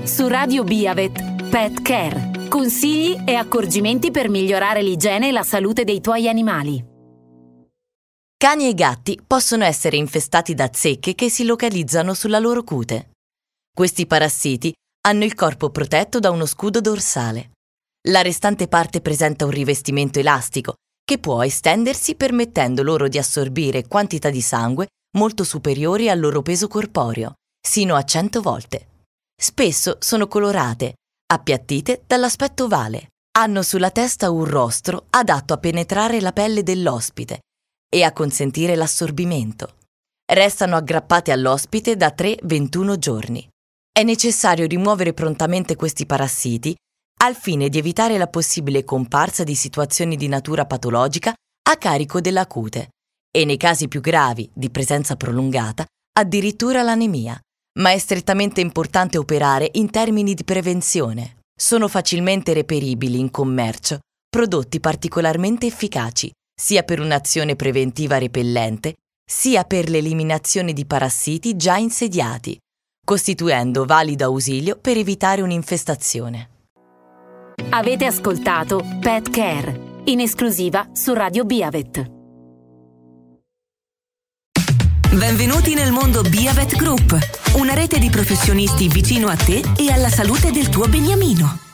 Su Radio Biavet, Pet Care. Consigli e accorgimenti per migliorare l'igiene e la salute dei tuoi animali. Cani e gatti possono essere infestati da zecche che si localizzano sulla loro cute. Questi parassiti hanno il corpo protetto da uno scudo dorsale. La restante parte presenta un rivestimento elastico che può estendersi permettendo loro di assorbire quantità di sangue molto superiori al loro peso corporeo, sino a 100 volte. Spesso sono colorate, appiattite dall'aspetto ovale. Hanno sulla testa un rostro adatto a penetrare la pelle dell'ospite e a consentire l'assorbimento. Restano aggrappate all'ospite da 3-21 giorni. È necessario rimuovere prontamente questi parassiti al fine di evitare la possibile comparsa di situazioni di natura patologica a carico della cute e, nei casi più gravi di presenza prolungata, addirittura l'anemia. Ma è strettamente importante operare in termini di prevenzione. Sono facilmente reperibili in commercio prodotti particolarmente efficaci, sia per un'azione preventiva repellente, sia per l'eliminazione di parassiti già insediati, costituendo valido ausilio per evitare un'infestazione. Avete ascoltato Pet Care, in esclusiva su Radio Biavet. Benvenuti nel mondo Biavet Group, una rete di professionisti vicino a te e alla salute del tuo beniamino.